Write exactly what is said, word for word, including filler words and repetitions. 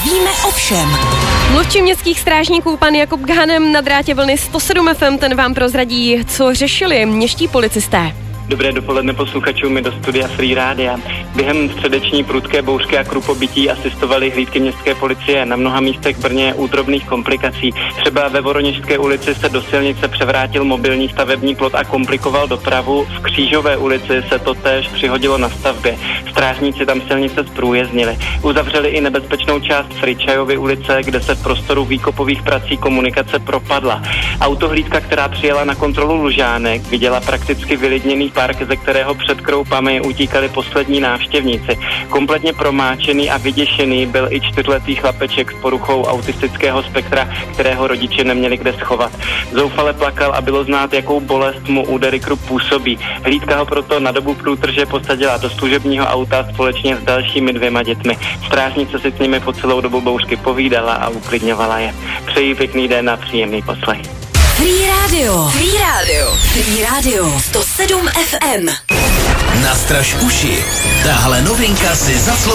Víme o všem. Mluvčí městských strážníků pan Jakub Ghanem na drátě vlny sto sedm ef em, ten vám prozradí, co řešili městští policisté. Dobré dopoledne posluchačům do studia Free Rádia. Během středeční prudké bouřky a krupobytí asistovali hlídky městské policie na mnoha místech v Brně u drobných komplikací. Třeba ve Voroněžské ulici se do silnice převrátil mobilní stavební plot a komplikoval dopravu. V Křížové ulici se to též přihodilo na stavbě. Strážníci tam silnice zprůjezdnili. Uzavřeli i nebezpečnou část Fričajovy ulice, kde se v prostoru výkopových prací komunikace propadla. Autohlídka, která přijela na kontrolu Lužánek, viděla prakticky vylidněný park, ze kterého před kroupami utíkali poslední návštěvníci. Kompletně promáčený a vyděšený byl i čtyřletý chlapeček s poruchou autistického spektra, kterého rodiče neměli kde schovat. Zoufale plakal a bylo znát, jakou bolest mu údery krup působí. Hlídka ho proto na dobu průtrže posadila do služebního auta společně s dalšími dvěma dětmi. Strážnice si s nimi po celou dobu bouřky povídala a uklidňovala je. Přeji pěkný den a příjemný poslech. Free Radio. Free Radio. Free Radio. sto sedm ef em. Nastraž uši. Tahle novinka si zaslouží